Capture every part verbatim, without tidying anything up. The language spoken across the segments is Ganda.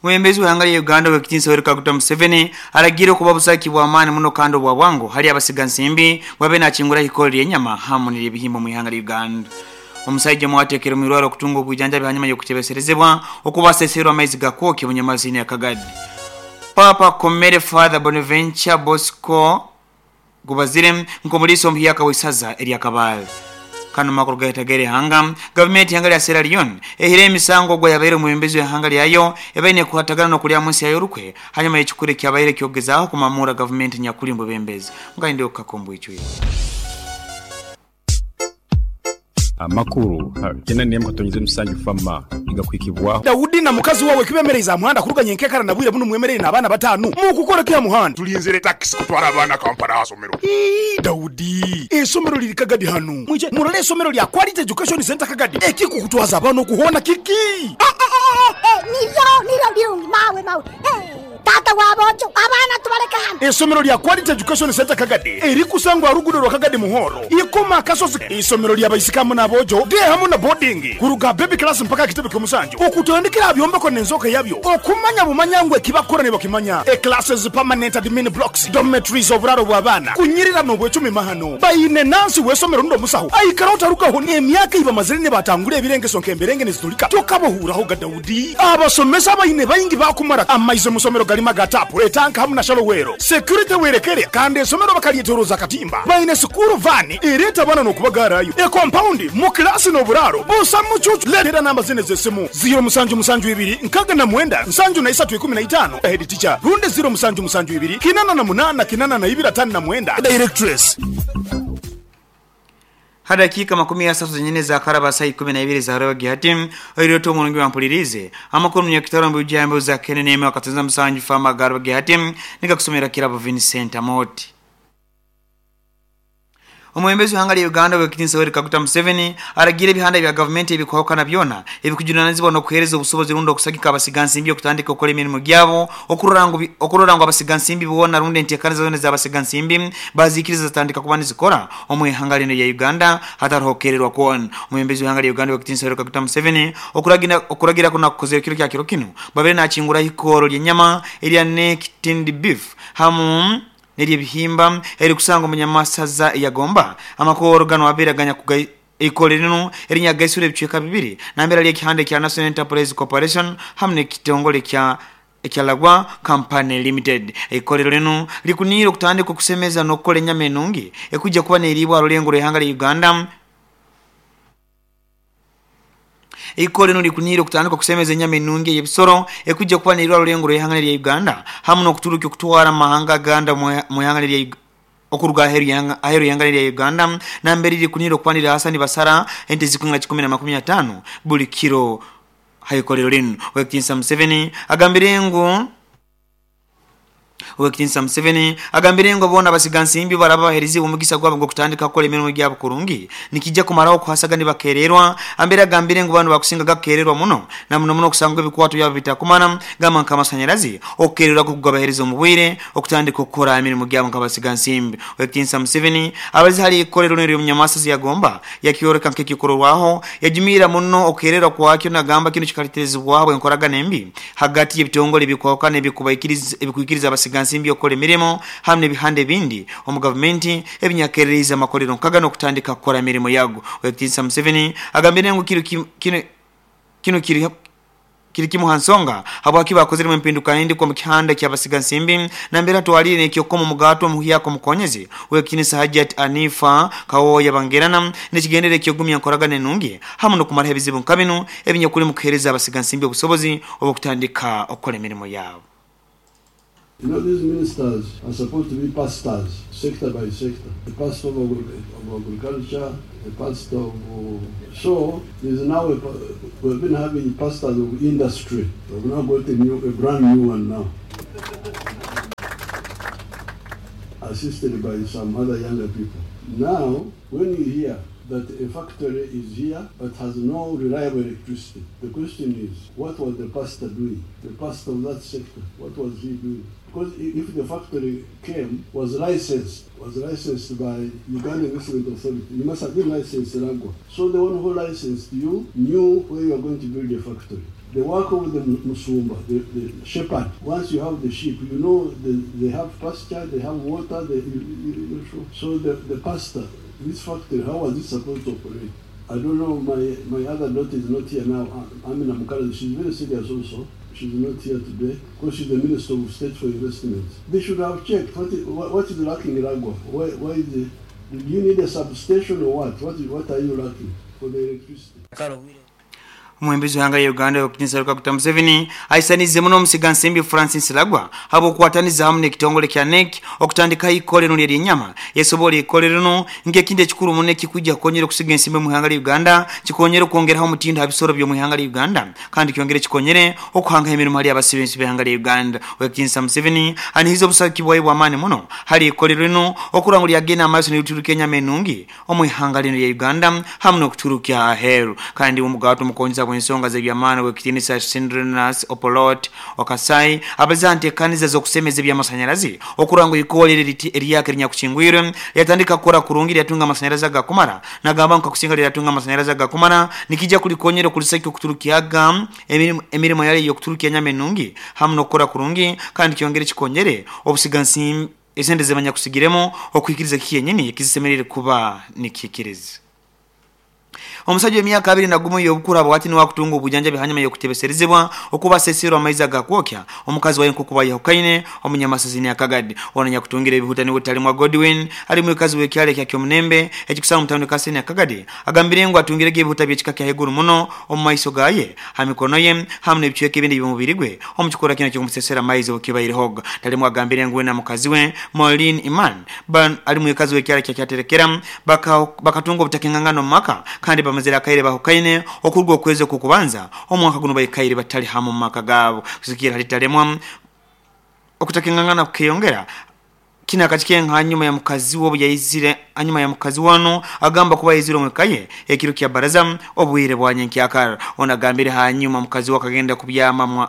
Mwembezi w'ihanga Uganda wekitinsa Yoweri Kaguta Museveni aragira kuba busaki bwa amani muno kando bwa bwango hari abasigansimbi wabe nakingura hikoli yenyama hamunira ibihimbo mu ihanga Uganda. Omusajja mwatekere mu irwaro kutunga ubujanja bihanyuma yo kutebeserezebwa okubasesero amaizi gakoke bunyamazini ya Kagadi. Papa Komere Father Bonaventure Bosco Gubazire nkomuliso mpiyaka wisaza eria Kabale. Kano makuru gaitagere hanga government yangali ya Sierra Leone ehire emisango gwa yabere muembezi ya hangali yayo yabaine kuhatagana no kulia munsi ya yorukwe hanyuma yechukure kyabaire kyogezaho kumamura government nyakulimbo bembezi ngainde okakombo icho. Amakuru kena niye mukatonyeze musanju fama igakwikibwa Daudi na mukazi wawe kibemereza muhanda kuruganye nkekara nabwire buno mwemerere nabana batanu mu kukora kya muhanda tulinzere taxi kutwara abana Kampala hasomero. Daudi esomero liri Kagadi hano mwije murole esomero lya Quality Education Center Kagadi eki kukutwaza abana kuhona kiki eh eh eh niyo niyo diungi mawe mawe eh tata wabojo abana tubareka hano esomero lya Quality Education Center Kagadi eri kusangwa ruguru rwa Kagadi muhoro ikoma kasozi esomero lya bayisikamu nabojo de hamu na boarding kuruga baby class mpaka kitebe kyomusanju okutondekera byomba ko nenzoka yabyo okumanya bumanyangwe kibakora ne bakimanya e classes permanent admin blocks dormitories oburaro bw'abana kunyirira no bwecumi mahano bayine nansi wesomero ndo musaho ayikarota rukaho ne emyaka iba mazirine batangure ebirengeso nkemberenge nezitulika tokabohuraho Daudi abasomesa bayine bayingi bakumara amaize musomero galima gatapo etanka hamu na shalowero security werekere kandi esomero bakalietoroza katimba bayine school van ireta bana no kubagarayo e compound mu class no buraro busa mucucu lera namba zine zesimu zero musanju musanju ibiri nkaga na mwenda nsanju na isatu ikumi na itano head teacher runde zero musanju musanju ibiri kinana na munana kinana na ibira tani na mwenda directress. Hada kika makumi ya safu zenyene za karaba saa ikumi na ibiri za rogi hatim oiroto mwungi wa mpulirize amakuru mnyakitaro mbujambo za kene neme wakatunza msanju fama garogi hatim nika kusumira kirabo Vincent Amoti. Omwembezi hangali Uganda wekitinsa Yoweri Kaguta Museveni aragira bihanda bya government ebikohoka na byona ebikujunanizibwa no kuhereza obusobozi rundo okusagika abasigansimbi okutandika okole emirimo gyabo okurorango okurorango abasigansimbi bona runde ntekaniza zone za abasigansimbi bazikiriza zatandika kubani zikora omwe hangali no ya Uganda hatarokererwa kwon. Omwembezi hangali Uganda wekitinsa Yoweri Kaguta Museveni okuragira okuragira kuna kukozera kiro kya kiro kino babere na chingura hikoro lyenyama elia neck tinned beef hamu neri bihimba eri kusanga munyamasaza yagomba amakoro gano abiraganya kugai ikoleno erinya gaisure biceka bibiri nambera lye kihande kya National Enterprise Corporation hamne kitongole kya ekyalagwa Company Limited ikolero leno likuniro kutandika kusemeza nokole nyamenungi ekujja kuba neribwa rulengo rehangala Uganda Iko leno likuniro kutandika kusemeza nyame nunge yebisoro ekujja kuba nerwa rulengo rehangana lya Uganda hamuno kuturuki kutwara mahanga ganda mu hangana lya okuruga heru yanga aheru yangana lya Uganda na mbere likuniro kwanira Hasani Basara ente zikunga kumi na makumi atano buli kiro hayikolero leno wekitinsa Museveni agambirengo Wekitinsa Museveni agambirengo bona basigansimbi baraba herizi umugisa gwabo ngo kutandika kole emirimo gyabo kurungi nikijja kumaraho kuhasaga nibakererwa ambere agambirengo bantu bakusinga gakererwa muno na muno muno kusanga ebikwato yabo bitakumana gama nkamasanyarazi okerera kugaba herizo mubwire okutandika okora emirimo gyabo nkabasigansimbi. Wekitinsa Museveni abazi hali ikolero nero munyamasa yagomba yakiyoreka nkekikorwaho yajimira muno okerera kwakyo nagamba kino kikaliterezibwaho enkoraga nembi hagati y'ebitongole bikwaho nebikubayikiriza ebikuikiriza abasigansimbi simbi okole mirimo hamne bihande bindi omu government ebinyakereza makolero nkagano kutandika kukora mirimo yago. Wekitinsa Museveni agambire ngo kiro kino kino kiri kiri kimuhansonga abo akibakozere mu mpinduka ndi ko mu kihanda cy'abasigansimbi na mbere twalire ne kyokomo mugato muhiya ko mukonyezi. Wekitinsa Hajat Anifa kawo yabangerana nekigendere kyogumya nkoraga nenungi hamuno kumara ebizibu nkabino ebinyakuri mukereza abasigansimbi obusobozi obukutandika okole mirimo yabo. You know, these ministers are supposed to be pastors, sector by sector. The pastor of, of agriculture, the pastor of... Uh, so, there's now a, we've been having pastors of industry. We've now got a, new, a brand new one now. Assisted by some other younger people. Now, when you hear that a factory is here but has no reliable electricity, the question is, what was the pastor doing? The pastor of that sector, what was he doing? Because if the factory came, was licensed, was licensed by Uganda Investment Authority, you must have been licensed in Rangwa. So the one who licensed you knew where you are going to build a factory. The work of the musumba, the, the shepherd. Once you have the sheep, you know the, they have pasture, they have water. They, you, you, you, so the, the pastor, this factory, how was it supposed to operate? I don't know. My my other daughter is not here now. Amina Mukala, she's very serious also. She's not here today because she's the Minister of State for Investments. They should have checked what is, what is lacking in Ragwa. Why, why is the, do you need a substation or what? What, is, what are you lacking for the electricity? Mwembizi hanga ya Uganda yokinyisaruka kuta Museveni aisanize muno Musigansimbi Francis Lagwa habo kuwataniza hamwe kitongole kya N E C okutandika ikolero lyeri nyama yesobole ikolero no nge kinde kikuru mu N E C kujja konyera kusigansimbi mu hanga Uganda kikonyera kuongeraho mutindo habisoro byo mu hanga Uganda kandi kyongere kikonyere okuhanga emirimo hali abasibensi be hanga Uganda wekinsa Museveni anihizo busaki bwa amani muno hali ikolero no okurangulya gena amaso ne uturuke nyama enungi omu hanga lino ya Uganda hamno kuturukia heru kandi umugato mukonza bwensonga ze byamana wekitinisa Sindrenas Opolot Okasai abazante kaniza zo kusemeza byamasanyarazi okurango ikolere liti eriyake linya kuchingwire yatandika kora kurungira yatunga amasanyarazi agakumara nagamba nka kusinga yatunga amasanyarazi agakumara nikija kulikonyera kulisaki okuturukiyaga emirimo emirimo yali yokuturukiya nyame nungi hamno kora kurungi kandi kyongere kikonyere obusigansi esende zebanya kusigiremo okwikiriza kiyenyini kizisemerere kuba nikikiriza omusajja emyaka abiri na gumu yobukura bwati ni wakutunga obujanja bihanyuma yokutebeserezebwa okuba sesero amaiza gakwokya omukazi wa enkukuba yahukaine omunyamasazini akagadi onanya kutungira ebihutani butali mwa Godwin ali mu kazi wekyale kya kyomunembe ekikusanga mutano kaseni akagadi agambirengo atungirege ebihuta byekika kya heguru muno omumaiso gaye hamikono ye hamne bichweke bindi byomubiri gwe omukikora kino kyomusesera maize okibaire hog tali mwa gambirengo na mukazi we Maureen Iman ban ali mu kazi wekyale kya kyaterekera baka bakatunga obutakengangano maka kandi bamazira kaire bahukaine okurwo okweze kukubanza omwaka guno bayikaire batali hamu maka gabo kusikira halitalemwa okutakengangana kukeyongera kina katikenge hanyuma ya mukazi wo yayizire anyuma ya mukazi wano agamba kuba yizire omwekaye ekiro kya baraza obwire bwanyenki akara onagambire hanyuma mukazi wakagenda kubyama mwa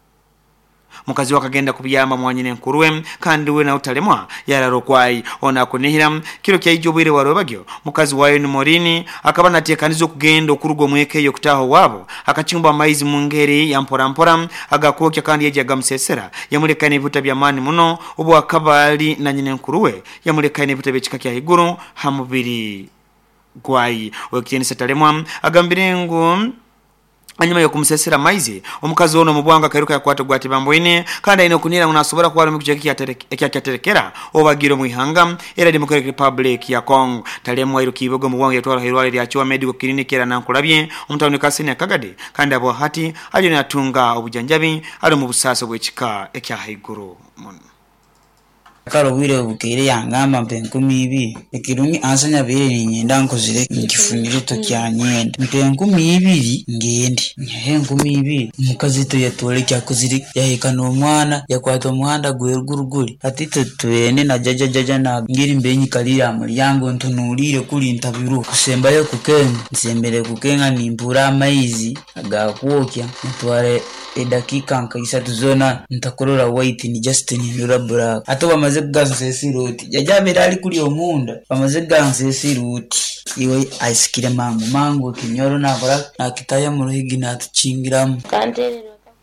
mukazi wakagenda kubyama mwanyine nkuruwe kandi we na utalemwa yararo kwai ona kunihira kiro kya ijobwire warobagyo mukazi wayo ni Morini akaba natekanizo kugenda okurugo mweke yo kutaho wabo akachimba maizi mungeri ya mpora mpora agakokya kandi yejaga musesera yamulekane ibuta byamani muno ubu akabali na nyine nkuruwe yamulekane ibuta byekika kya higuru hamubiri gwai wekiyeni satalemwa agambirengo anyuma yo kumusesera maize omukazi wono mubwanga kairuka yakwata gwati bamboine kandi ino kunira unasobora kwara mu kujeki kyaterekera obagiro mu ihanga era Democratic Republic ya Congo talemwa iruka ibogo mubwanga yatwara hirwale lya Chiwa Medical Clinic era nankulabye omutawuni kaseni akagade kandi abo hati ali natunga obujanjabi ali mu busaso bwekika ekya haiguru muno karo wire bukire yangamba mpe nkumi ibiri ekirumi ansanya bere ninyenda nkozire nkifunire to kyanyenda mpe nkumi ibiri ngende nyahe nkumi ibiri mukazi to yatole kyakozire yaheka no mwana yakwata omwanda gweruguruguri ati tutwene na jaja jaja na ngiri mbenyi kalira mulyango ntunulire kuli ntabiru kusemba yo kukenga nsembere kukenga nimpura amaizi agakwokya ntware edakika nkaisa tuzona ntakorora white ni Justin Nura Black ato bamaze kuganza esiroti yajabera ali kuli omunda bamaze kuganza esiroti iwe aisikire mango mango kinyoro nakora nakitaya mu ruhigi natuchingiramu kandere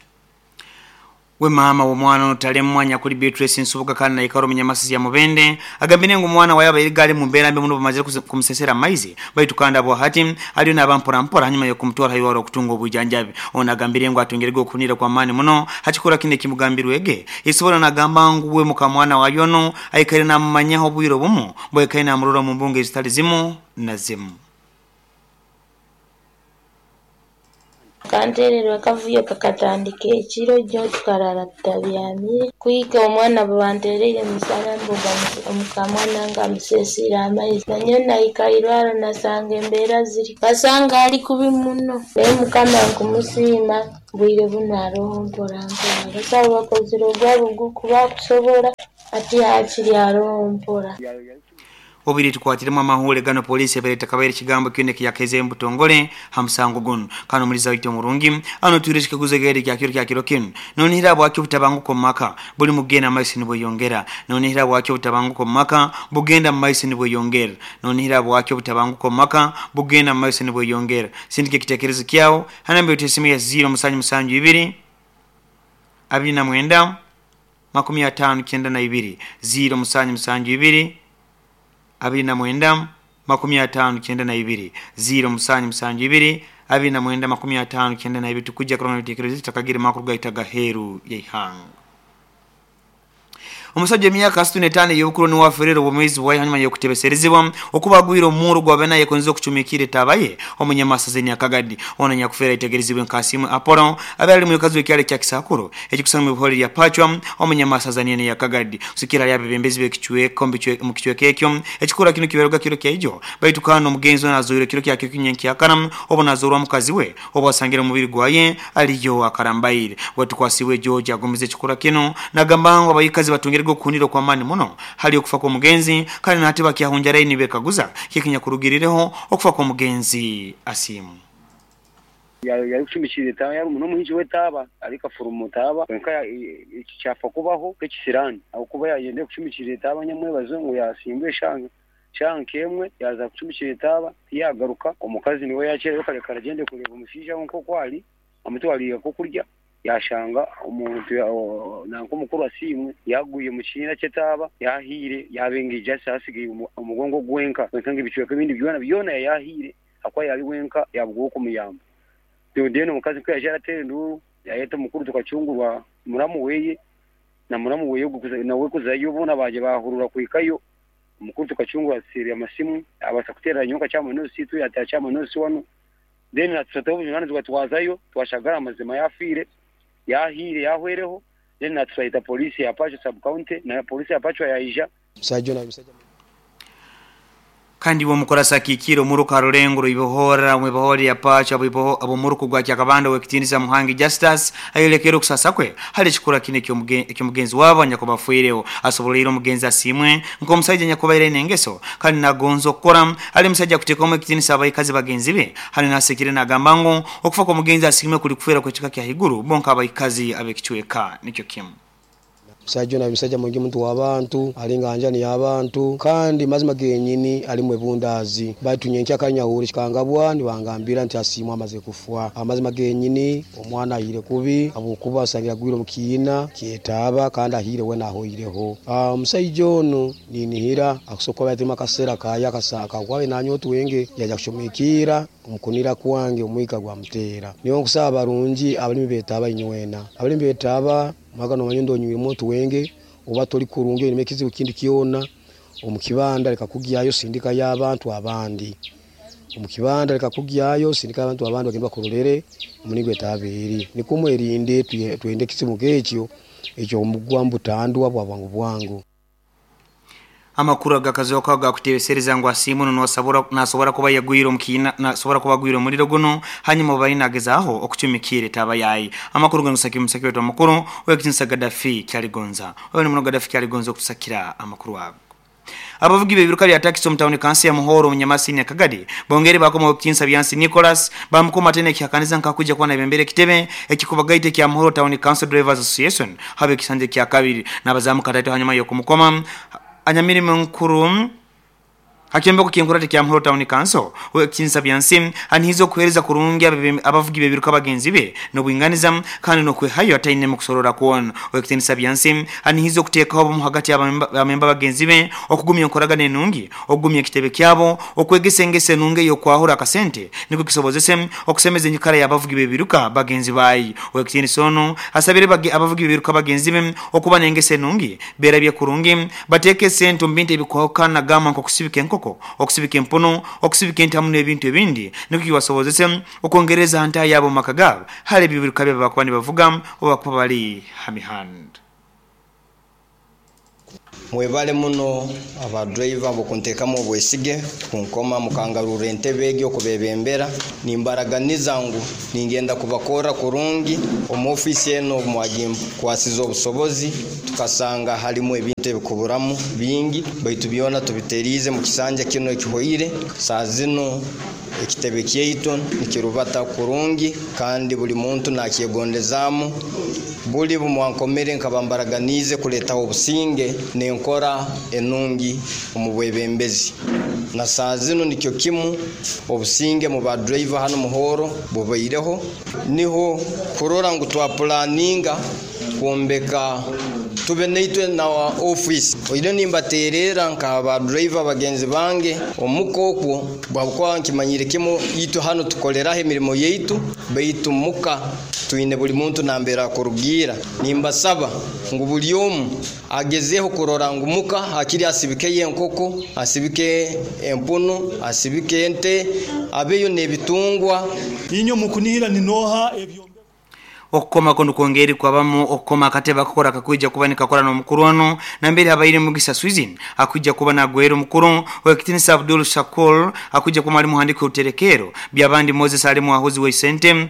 we mama wo mwana otalemwanya kuli Beatrice Nsubuga kandi naikaro munyamasizi ya mubende agambine ngo mwana wayaba irigali mu mbera mbe muno bamaze kumusesera maize baitukanda abo hati ali na bampora mpora hanyuma yo kumtora hayiwaro kutunga obujanjabe ona agambire ngo atungirege okunira kwa mani muno hachikora kinde kimugambirwege isobora nagamba ngo we mukamwana wayono aikare na manyaho bwiro bumo boye kaina amurura mu mbunge zitali zimu na zimu kantererwa kavuyo kakatandike ekiro jjo tukarara tutabyamye kuyika omwana bwanterere musana mbuga omukamwana nga musesira amaizi nanyo naikairwara nasanga embeera ziri basanga ali kubi muno naye mukama nkumusiima bwire bunaroho mpora mpora basawo bakozire ogwabo gukuba kusobora ati hakiri aroho mpora obiri tukwatiremu amahule gano polisi ebereta kabaire kigambo kyoneke yakeze mbutongole hamsango gun kano muliza wito murungi ano tuire kiguzegere kyakiro kyakiro kin noni hira bwakyo butabanguko maka buli mugenda maisi nibo yongera noni hira bwakyo butabanguko maka bugenda maisi nibo yongera noni hira bwakyo butabanguko maka bugenda maisi nibo yongera sindike kitekerezo kyao hanambe utesimi ya zero musanyu musanju ibiri abiri na mwenda makumi atanu kenda na ibiri zero musanyu musanju ibiri abiri na mwenda makumi atanu kenda na ibiri zero musanyu musanju ibiri abiri na mwenda makumi atanu kenda na ibiri tukujja kurona bitekerezo takagire makuru gaitaga heru yihanga umusajja emyaka sitini n'etaano y'obukulu ni waferero omwezi wa hanyuma y'okutebeserezebwa okubagwira omuru gwabena yekonze okucumikira tabaye omunyamasaze Akagaddi onanya kufera itegerezibwe nkasimu Apollo abali mu kazi kyale kya Kisakuro ekikusanga mu biholi ya Pachwa omunyamasaze ne Akagaddi sikira ya bebembezi bekichwe kombi chwe mu kichwe kekyo ekikura kino kiberoga kiro kyejo baitukana omugenzo nazoire kiro kya kinyenki akaram obonazorwa mukazi we obasangira mubiri gwaye aliyo akarambaire watukwasiwe George agomize ekikura kino nagambango abayikazi batungire kuniro kwa mani muno hali okufa kwa mugenzi kali nati bakiyahunjara ini bekaguza kikinya kurugirireho okufa kwa mugenzi asimu ya ya kushimishire tawa ya muno muhinji wetaba alika furumu taba nka cyafa kubaho kekisirani aho kuba yagende kushimishire taba nyamwe bazungu yasimbwe shanga shankemwe yaza kushimishire taba yagaruka omukazi niwe yakere kale karagende kureba umushisha nko kwali amutwaliye ko kurya yashanga umuntu nanko mukuru asimwe yaguye mu kinira cyetaba yahire yabengije asigiye umugongo gwenka nkanga ibicwe kabindi byona byona yahire akwa yali wenka yabwo ku muyamba ndende mukazi ko yajara tendu yaheta mukuru tukacungurwa muramu weye na muramu weye gukuza nawe kuzayo bona baje bahurura kuikayo mukuru tukacungurwa siri amasimu abasa kutera nyoka cyamo no situ yata cyamo no siwano deni natsotobu nyana twatwazayo twashagara amazima yafire yahire yahwereho then natsaita polisi ya Pachwa sub county na polisi ya Pachwa yaija msajo na msajo kandi wo mukorasa kikiro muruka rurenguro ibohora mu bohori ya Pachwa abo abo muruku gwa cyakabanda wekitinisa muhangi justice ayelekero kusasa kwe hali chikura kine kyo mugenzi wabo nyako bafuireho asobolero mugenzi asimwe ngo musajja nyakobaire nengeso kandi nagonzo kora ali musajja kutekoma kitinisa abayikazi bagenzi be hali nasekire nagambango okufa ko mugenzi asimwe kuli kufera ko chika kya higuru bonka abayikazi abekichweka nicyo kimu msajo na msaja mwingi muntu wabantu alinganja ni abantu kandi mazima genyini ali mwebundazi baitu nyenkia kanya uri kangabwa ni wangambira nti asimu amaze kufwa amazima genyini omwana yire kubi abukuba asangira gwiro mukina kietaba kandi ahire we naho ireho ah msajo no ninihira akusokoba yatima kasera kaya kasaka kwawe nanyotu wenge yaja kushomikira umukunira kwange umwika gwa mutera niyo kusaba barungi abali betaba inywena abali betaba magano manyondo nyuye moto wenge oba toli kurunge nimekizi ukindi kiona omukibanda leka kugiyayo sindika y'abantu abandi omukibanda leka kugiyayo sindika y'abantu abandi bagenda kurolere munigwe tabiri nikumwerinde twende kisimu kekyo ekyo omugwambu tandwa bwabwangu bwangu amakuru agakazoka gakutebesereza ngo asimu no wasabura nasobora kuba yagwiro mukina nasobora kuba gwiro muri rogono hanyuma bayinagezaho okucumikire tabayayi amakuru ganusaki musakiro to amakuru wekitinsa Gaddafi cyaligonza one muno Gaddafi cyaligonza kusakira amakuru wabo abavugi bebiruka ya taxi mtawuni kansi ya muhoro munyamasini ya Kagadi bongere bakoma okinsa byansi Nicholas bamukoma tene kyakaniza nkakuja kwa na bembere kitebe ekikubagaite kya muhoro town council drivers association habe kisanje kya kabiri nabazamu katatu hanyuma yo kumukoma anyamiri mnkuru hakembe ko kinkurate kya muhoro town council we kinsa byansi anihizo kuhereza kurungi abavugi bebiruka bagenzi be no bwinganiza kandi no kwe hayo atayine mu kusorora kuona we kinsa byansi anihizo kuteka hobo hagati y'abamemba bagenzi be okugumya nkoraga nenungi okugumya kitebe kyabo okwegesengese nunge yo kwahura akasente niko kisobozese okusemeze nyikara y'abavugi bebiruka bagenzi bayi we kinsa sono asabire bagi abavugi bebiruka bagenzi be okuba nengese nungi berabye kurungi bateke sente mbinte bikohokana gama nko kusibike nkoko okusibika empono okusibika entamu n'ebintu ebindi niko kibasobozese okongereza anta yabo makagabo hali bibiruka bya bakwani bavuga obakuba bali hamihand mwebale muno aba driver bokuntekamu obwesige kunkoma mukangarura entebe egyo kubebembera nimbaraganiza ngu ningenda kubakora kurungi omu office eno mwagimba kwasiza obusobozi tukasanga halimu ebintu ebikuburamu bingi baitu byona tubiterize mu kisanja kino ekihoire saa zino ekitebe kyeitu nikirubata kurungi kandi buli muntu nakyegondezamu buli bumwankomere nkabambaraganize kuleta obusinge nenkora enungi omubwebembezi na saa zino nikyo kimu obusinge mu ba driver hano muhoro bubaireho niho kurora ngu twa planninga kuombeka tube neitwe na office oile nimbaterera nka ba driver bagenzi bange omukokwo bwakwa nkimanyire kimo yitu hano tukoleraho emirimo yeitu beitu muka tuine buli muntu nambera kurugira nimbasaba ngo buli omu agezeho kurora ngo muka akiri asibike yenkoko asibike empuno asibike ente abeyo nebitungwa inyo mukunihira ninoha ebyo okukoma kono kongeri kwabamu okukoma akateba kokora kakujja kuba nikakora n'omukuru ono nambere abaire mugisa Swizin akujja kuba nagwero mukuru wekitinisa Abdul Shakur akujja kuba ali muhandiko uterekero byabandi Moses ali muahozi we sente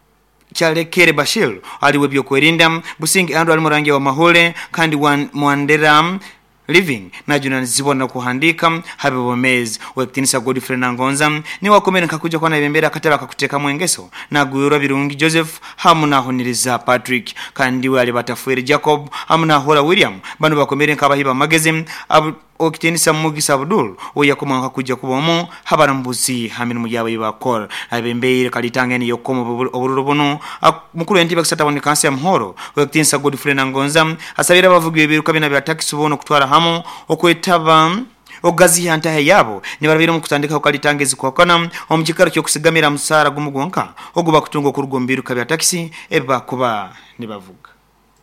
Chalekere Bashir aliwe byokwerinda Busingi Andrew ali murangi wa mahole kandi Mwandera living na juna zibona kuhandika habibo mez wekitinisa Godfrey Nangonza ni wakomera kakuja kwa nabembera kataba kakuteka mwengeso na guyura birungi Joseph hamuna honiriza Patrick kandi we ali batafuere Jacob hamuna hola William bano bakomera kabahiba magazine okitinisa Mugisa Abdul oyakoma kakuja kubomo habarambuzi hamini mujawe bakora abembere kalitangeni yokomo obururubono mukuru enti bakisata woni kanse amhoro wekitinisa Godfrey Nangonza asabira bavugiye biruka bina bya taxi bono kutwara hamo okwetaba ogazi yantahe yabo nibarabira mu kutandika ukalitangezi kwa kana omukikaro cyo kusigamira musara gumugonka oguba kutungo kurugombiru kabya taxi eba kuba nibavuga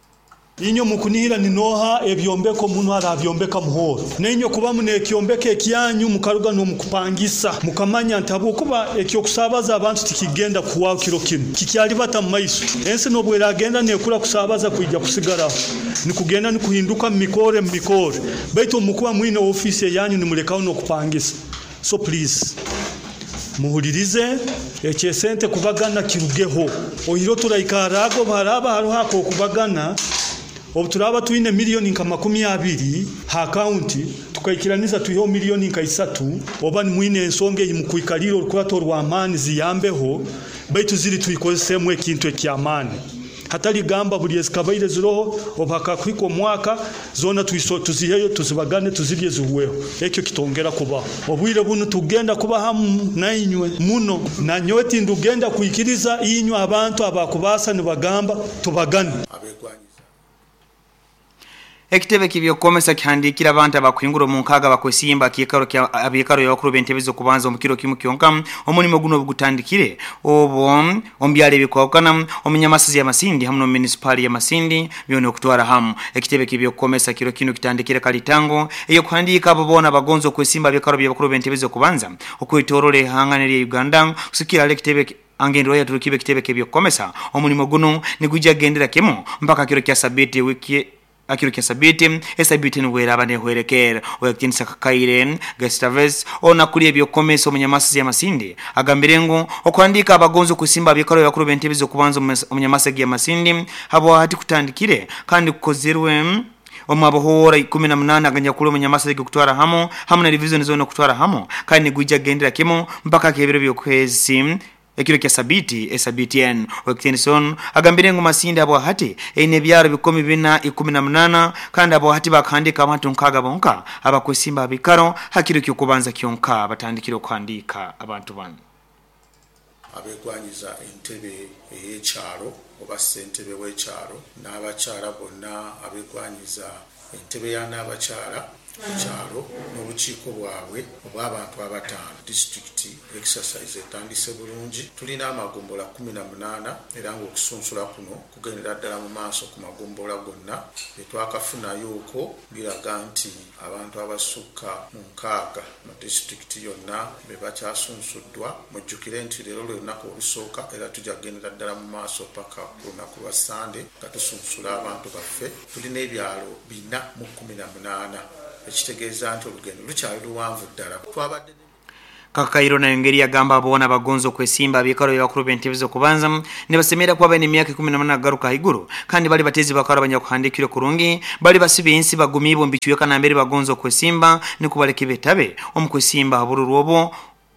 inyo mukunihira ninoha ebyombeko muno aravyombeka muhoro nenyo kuba mune ekyombeke ekyanyu mukaruga no mukupangisa mukamanya ntabo kuba ekyo kusabaza abantu tikigenda kuwa kiro kino kikyali bata maiso ense no bwera agenda nekura kusabaza kuija kusigara ni kugenda ni kuhinduka mikore mikore baito mukuba mwine office yanyu ni mulekao no kupangisa so please muhuririze ekyesente kubagana kirugeho oyiro turayikarago baraba haruhako kubagana obuturaba tuine milioni nka makumi abiri ha account tukayikiraniza tuyo milioni nka isatu oba ni mwine ensonge yimukuikaliro olukurato rwa amani ziyambeho baitu ziri tuyikozesemu ekintu ekyamani hatali gamba buli esikabaire ziroho obaka kwiko mwaka zona tuiso tuziheyo tuzibagane tuzibye zuweho ekyo kitongera kuba obwire bunu tugenda kuba hamu nainywe muno na nyoti ndugenda kuikiriza inywe abantu abakubasa ni bagamba tubagane ekitebe kibyo komesa kihandikira abantu abakwingura mu nkaga bakwesimba kikaro kya abikaro yakuru bentebezo kubanza omukiro kimu kyonka omunimo guno bugutandikire obo ombyale bikwakana omunyamasizi ya Masindi hamno municipal ya Masindi byone okutwara hamu ekitebe kibyo komesa kiro kino kitandikire kalitango eyo kuhandika babona bagonzo kwesimba abikaro byakuru bentebezo kubanza okwitorole hanganire Uganda usikira lekitebe angendo ya turukibe kitebe kibyo komesa omunimo guno nigujja gendera kemo mpaka kiro kya sabiti wiki akiro kya sabiti esabiti nwera abane hwerekera oyakitinisa kakaire Gustavus ona kuli ebyo komesa omunyamasizi ya Masindi agambirengo okwandika abagonzo kusimba abikaro yakuru bentebezo kubanza omunyamasizi ya Masindi habo hati kutandikire kandi kukozerwe omabohora kumi na munane aganya kulo munyamasizi gutwara hamo hamwe na revision zone kutwara hamo kandi gujja gendera kemo mpaka kebero byokwezi ekiro kya sabiti esabitien Wektinson agambirengo Masindi abo hati ene byaro bikomi bina ikumi na munana kandi abo hati bakandika abantu nkaga bonka abakwesimba bikaro hakiro kyo kubanza kyonka batandikiro kwandika abantu bano abegwanyiza entebe eyecharo oba sentebe wecharo n'abakyala bonna abegwanyiza entebe yana abakyala kyalo n'obukiiko bwabwe obw'abantu abataano disitulikiti exercise etandise bulungi. Tulina amagombola kumi na munaana era ng'okusunsula kuno kugendera ddala mu maaso ku magombola gonna. Etwakafunayo okwo biraga nti abantu abasukka mu nkaaga mu disitulikiti yonna be bakyasunsuddwa. Mujjukire nti leero lwe lunaku olusooka era tujja kugendera ddala mu maaso paka ku lunaku lwa Sande nga tusunsula abantu baffe. Tulina ebyalo bina mu kumi na munaana ekitegeeza nti olugendo lukyali luwanvu ddala. Twabadde Kakayiro na ngeri yagamba abona bagonzo kwesimba bikaro by'abakuru b'entebe z'okubanza ne basemera kwa bene emyaka kumi na munaana garuka haiguru kandi bali batezi bakara banya kuhandikira kurungi bali basibe ensi bagumibo mbichuyo kana mbere bagonzo kwesimba ne kubaleka betabe omukwesimba abururu obo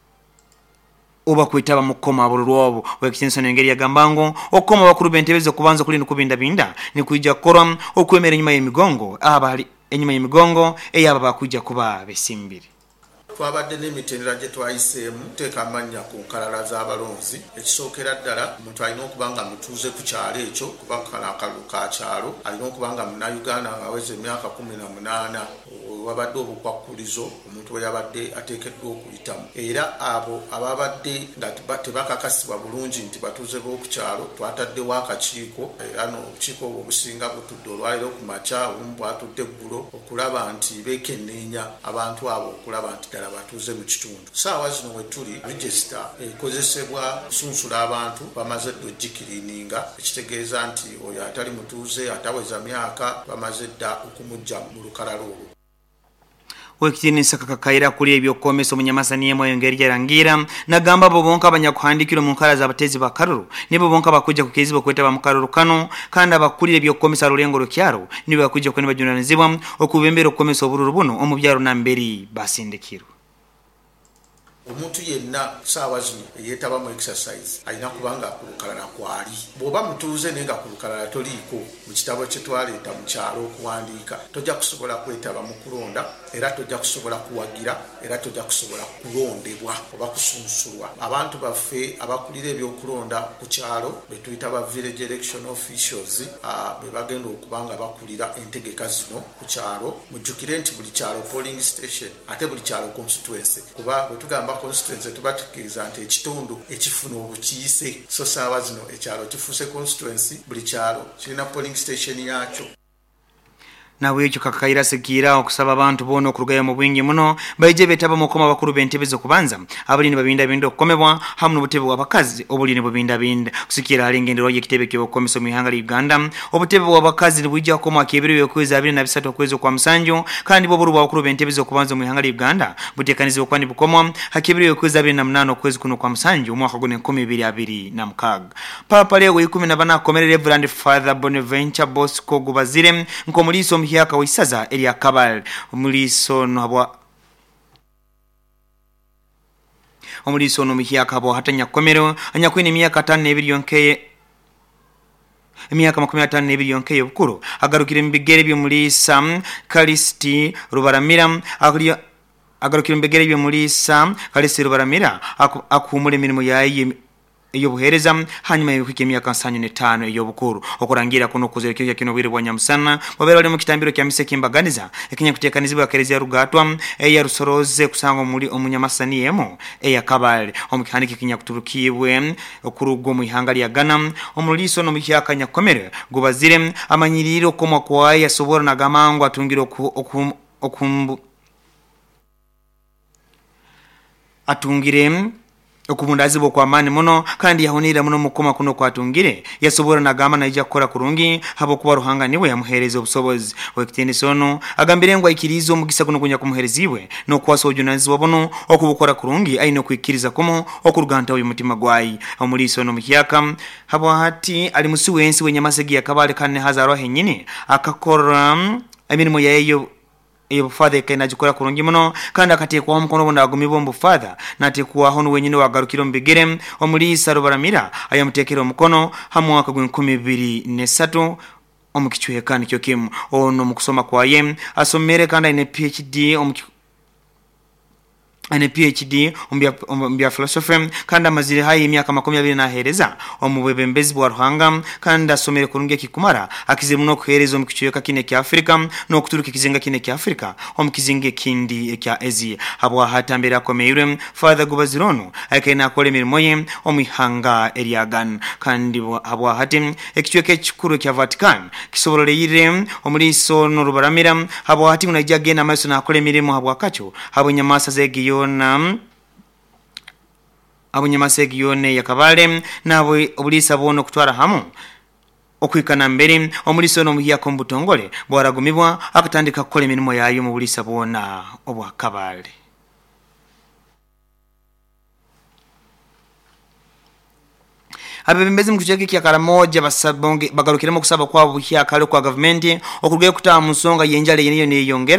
oba kwitaba mukoma abururu obo wekisenso ngeri yagambango okoma bakuru b'entebe z'okubanza kuli nukubinda binda ne kuija koram okwemera nyuma y'emigongo abali enyuma y'emigongo eyaba bakujja kuba besimbiri. Twabadde n'emitendera gye twayiseemu teeka amannya ku nkalala z'abalonzi. Ekisookera ddala omuntu alina okuba nga mutuuze ku kyalo ekyo kuba akalulu ka kyalo alina okuba nga munnayuganda ng'aweza emyaka kumi na munaana wabadde obukwakkulizo omuntu we yabadde ateekeddwa okuyitamu. Era abo ababadde nga tebakakasibwa bulungi nti batuuze b'oku kyalo twataddewo akakiiko era n'obukiiko obwo obusinga butudde olwaliro ku makya obumu bwatudde eggulo okulaba nti beekenneenya abantu abo okulaba nti batuuze mu kitundu. Saawa zino we tuli register ekozesebwa kusunsula abantu bamaze dda ogikiriininga ekitegeeza nti oyo atali mutuuze ataweza myaka bamaze dda okumujja mu lukalala olwo. Wekitinisa kakakaira kuli ebyokomesa omunyamasa niemo engeri yarangira nagamba bobonka abanyakuhandikiro mu nkala z'abatezi bakaruru nibo bonka bakujja kukezibwa kwetaba mu karuru kano kandi abakulire ebyokomesa lulengo lukyaro nibo bakujja kwene bajunanizibwa okubembera okomesa obururu buno omubyaro namberi basindikiro. Omuntu yenna saawa zino eyeetaba mu exercise alina kubanga akulukalala kwali. Bw'oba mutuuze naye nga kulukalala toliiko mu kitabo kye twaleeta mu kyalo okuwandiika tojja kusobola kwetaba mu kulonda era tojja kusobola kuwagira era tojja kusobola kulondebwa oba kusunsulwa. Abantu baffe abakulira ebyokulonda ku kyalo be tuyita ba village election officials be bagenda okuba nga bakulira entegeka zino ku kyalo. Mujjukire nti buli kyalo polling station ate buli kyalo constituency kuba bwe tugamba constituency tubatukiriza nti ekitundu ekifuna obukiise. So saawa zino ekyalo kifuuse constituency buli kyalo kirina polling station yakyo. Nawe ekyo kakayira sekira okusaba abantu bono okurugaya mu bwingi muno baije betaba mukoma bakuru b'entebe z'okubanza abulini babinda binda okukomebwa hamu n'obutebe bw'abakazi obulini bubinda binda kusikira alingendero y'ekitebe ky'obukomesa mu ihanga lya Uganda obutebe bw'abakazi bwijja koma akebiro y'okwezi abiri na bisatu okwezi kwa musanju kandi bo buru bakuru b'entebe z'okubanza mu ihanga lya Uganda butekanizibwa kwani bukomwa akebiro y'okwezi abiri na munaana okwezi kuno kwa musanju omwaka guno enkumi ibiri abiri na mukaaga. Papa Leo ikumi na bana akomerera Reverend Father Bonaventure Bosco Gubazire nkomuliso yaka wisaza elia kabal omuliso nabwa omuliso no mihiyaka bo hatanya komero anyakwini miyaka tano ebiri yonkeye emyaka makumi atano n'ebiri yonke y'obukulu agarukire mu bigere by'omulisa Kalisti Rubaramira akuli agarukire mu bigere by'omulisa Kalisti Rubaramira akumule emirimo yaye eyobuhereza hanyuma y'okwika emyaka nsanyu n'etaano ey'obukulu okurangira kuno okuzerekera kino bwire bwa nyamusana babera bali mu kitambiro kya mise kimbaganiza ekinya kutekanizibwa kerezi ya rugatwa eya rusoroze kusanga muri omunyamasani yemo eya kabale omukihandiki kinya kuturukibwe okurugo mu ihanga lya Ghana omuliso no mukyaka nyakomere gubazire amanyiriro komwa kwa yasobora na gamango atungiro oku okumbu atungire okubundazibo kwa mani muno kandi yahonira muno mukoma kuno kwatungire yasobora nagama naija kukora kurungi habo kuba ruhanga niwe yamuhereza obusobozi wekitende sono agambire ngo ikirizo mugisa kuno kunya kumuherezibwe no kwaso ojunazi wabono okubukora kurungi aino kwikiriza komo okuruganta uyu mutima gwayi omuliso no mukiyaka habo hati ali musiwensi wenyamasegi yakabale kane hazaro henyine akakora emirimo yayo iyo father kena jikora kurungi muno kandi akatekwa mukono bonda agumibwo mbu father natekwa hono wenyine wagarukiro mbigere omulisa Rubaramira ayamutekera mukono hamu waka kumi ibiri n'esatu omukichuye kandi kyo kimu ono mukusoma kwaye asomere kandi ine P H D omuki ane P H D umbya umbya philosophy kandi amazire hayi imyaka makumi abiri nahereza omubebembezi bwa Ruhanga kandi asomere kurunge kikumara akizira muno kuhereza mu kicuyo kakine kya Afrika no kuturuka kizinga kine kya Afrika omukizinge kindi kya Asia habwa hatambera komeyure Father Gubazirono akena akole mirimo ye omihanga eriagan kandi habwa hati ekicuyo kekikuru kya Vatican kisobororeyire omuriso no rubaramira habwa hati unajage na maso na akole mirimo habwa kacho habwa nyamasa zegiyo na abunyamasegi yone yakabale nabo obulisa bono kutwara hamu okwikana mbere omuliso no muhiya kombutongole bwaragumibwa akatandika kukole emirimo yayo mu bulisa bona obwakabale. Abebembezi mu kicheke kya Karamoja basabonge bagarukiremo kusaba kwa buhiya kale kwa government okuruge kutaha musonga yenjale yeniyo ne yongera